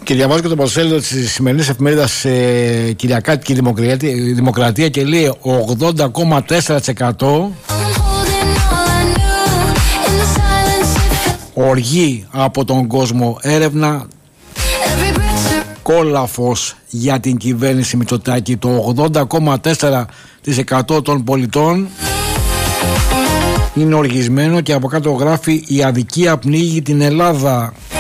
Και διαβάζω και το πρωτοσέλιδο της σημερινής εφημερίδας Κυριακάτικη Δημοκρατία και λέει 80,4% οργή από τον κόσμο, έρευνα κόλαφος για την κυβέρνηση Μητσοτάκη. Το 80,4% των πολιτών είναι οργισμένο και από κάτω γράφει η αδικία πνίγει την Ελλάδα.